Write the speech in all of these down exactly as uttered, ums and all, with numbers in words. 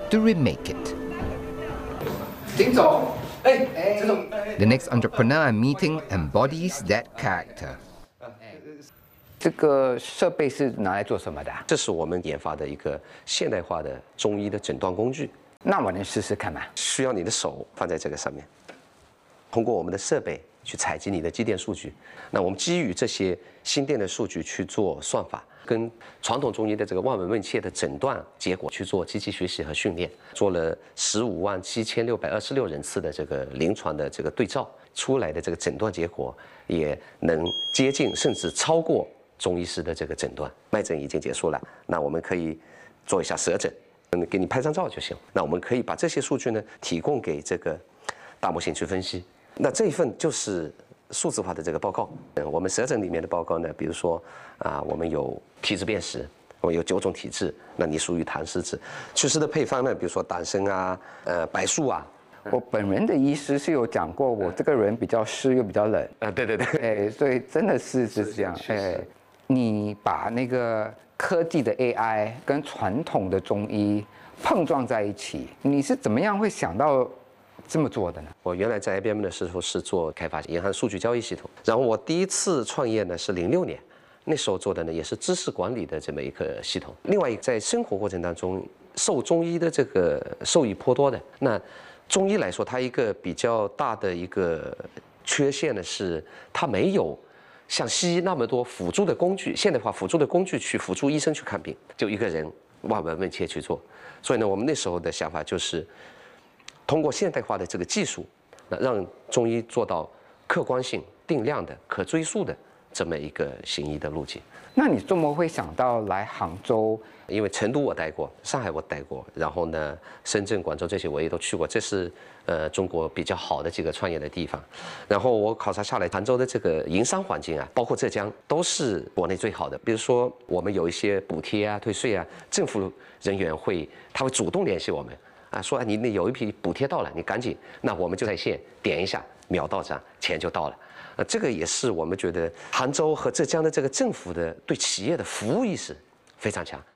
to remake it. 丁总，哎，这种 The next entrepreneur I'm meeting embodies that character. 这个设备是拿来做什么的？ 这是我们研发的一个现代化的中医的诊断工具。 那我能试试看吗？ 需要你的手放在这个上面，通过我们的设备去采集你的肌电数据。那我们基于这些心电的数据去做算法，跟传统中医的这个望闻问切的诊断结果去做机器学习和训练，做了十五万七千六百二十六人次的这个临床的这个对照，出来的这个诊断结果也能接近甚至超过中医师的这个诊断。脉诊已经结束了，那我们可以做一下舌诊，嗯，给你拍张照就行。那我们可以把这些数据呢提供给这个大模型去分析。那这一份就是数字化的这个报告。嗯，我们舌诊里面的报告呢，比如说啊，我们有体质辨识，我们有九种体质，那你属于痰湿质。祛湿的配方呢，比如说党参啊，呃，白术啊。 我本人的医师是有讲过，我这个人比较湿又比较冷。 啊，对对对。 哎，所以真的是是这样。哎，你把那个科技的 A I 跟传统的中医碰撞在一起，你是怎么样会想到这么做的呢？ 我原来在 I B M 的时候是做开发银行数据交易系统，然后我第一次创业呢是零六年，那时候做的呢也是知识管理的这么一个系统。另外一个在生活过程当中受中医的这个受益颇多的。那中医来说，它一个比较大的一个缺陷呢是它没有像西医那么多辅助的工具，现代化辅助的工具去辅助医生去看病，就一个人望闻问切去做。所以呢，我们那时候的想法就是通过现代化的这个技术，那让中医做到客观性、定量的、可追溯的这么一个行医的路径。 那你怎么会想到来杭州？ 因为成都我待过，上海我待过，然后呢，深圳、广州这些我也都去过，这是呃中国比较好的几个创业的地方。然后我考察下来，杭州的这个营商环境啊，包括浙江，都是国内最好的。比如说我们有一些补贴啊、退税啊，政府人员会他会主动联系我们啊，说你那有一批补贴到了，你赶紧，那我们就在线点一下，秒到账，钱就到了。呃，这个也是我们觉得杭州和浙江的这个政府的对企业的服务意识非常强。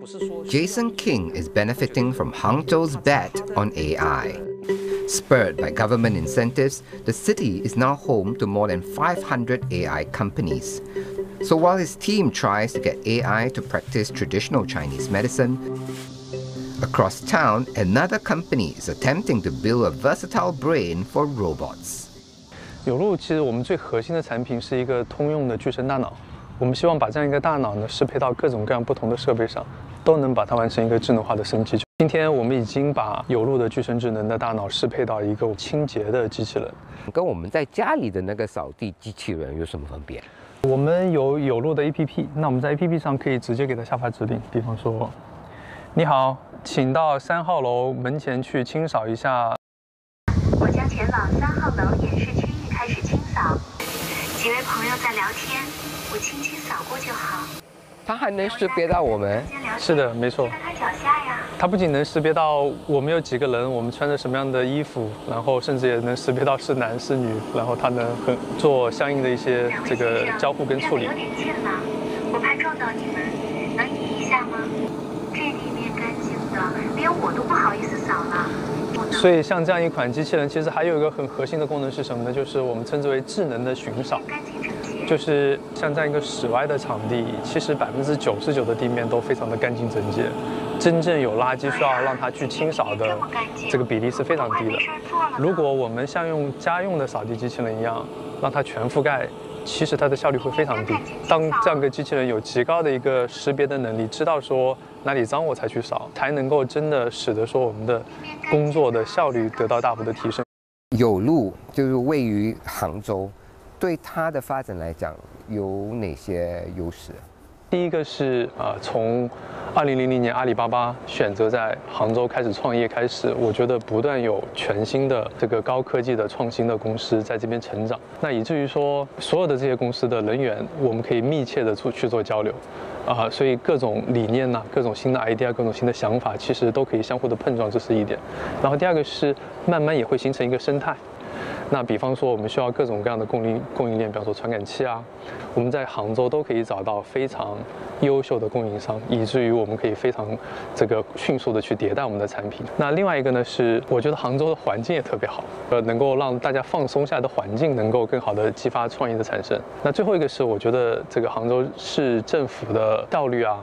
Jason King is benefiting from Hangzhou's bet on A I. Spurred by government incentives, the city is now home to more than five hundred A I companies. So while his team tries to get A I to practice traditional Chinese medicine, across town, another company is attempting to build a versatile brain for robots. 有路其实我们最核心的产品是一个通用的具身大脑。我们希望把这样一个大脑呢适配到各种各样不同的设备上，都能把它完成一个智能化的升级。今天我们已经把有路的具身智能的大脑适配到一个清洁的机器人， 跟我们在家里的那个扫地机器人有什么分别？ 我们有有路的 A P P， 那我们在 A P P 上可以直接给它下发指令，比方说，你好，请到三号楼门前去清扫一下。 我将前往三号楼演示区域开始清扫。几位朋友在聊天。我轻轻扫过就好。 它还能识别到我们？ 是的，没错。 它脚下呀。 它不仅能识别到我们有几个人，我们穿着什么样的衣服，然后甚至也能识别到是男是女，然后它能很做相应的一些这个交互跟处理。 有点近了，我怕撞到你们，能移一下吗？这地面干净的，连我都不好意思扫了。 所以像这样一款机器人，其实还有一个很核心的功能是什么呢？就是我们称之为智能的巡扫。就是像这样一个室外的场地，其实百分之九十九的地面都非常的干净整洁，真正有垃圾需要让它去清扫的这个比例是非常低的。如果我们像用家用的扫地机器人一样，让它全覆盖，其实它的效率会非常低。当这样一个机器人有极高的一个识别的能力，知道说哪里脏我才去扫，才能够真的使得说我们的工作的效率得到大幅的提升。 有路就是位于杭州。对它的发展来讲，有哪些优势？ 第一个是呃，从二零零零年阿里巴巴选择在杭州开始创业开始，我觉得不断有全新的这个高科技的创新的公司在这边成长，那以至于说所有的这些公司的人员，我们可以密切的出去做交流，啊、呃，所以各种理念呐、啊，各种新的 idea， 各种新的想法，其实都可以相互的碰撞，这是一点。然后第二个是慢慢也会形成一个生态。 那比方说我们需要各种各样的供应供应链，比方说传感器啊，我们在杭州都可以找到非常优秀的供应商，以至于我们可以非常这个迅速的去迭代我们的产品。那另外一个呢是，我觉得杭州的环境也特别好，呃，能够让大家放松下来的环境，能够更好的激发创意的产生。那最后一个是，我觉得这个杭州市政府的效率啊，